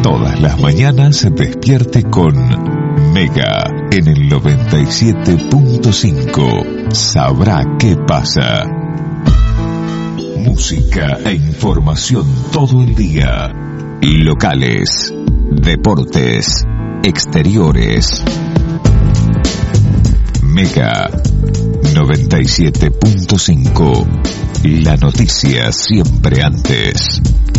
todas las mañanas despierte con Mega en el 97.5. Sabrá qué pasa. Música e información todo el día. Locales, deportes, exteriores. Mega 97.5. La noticia siempre antes.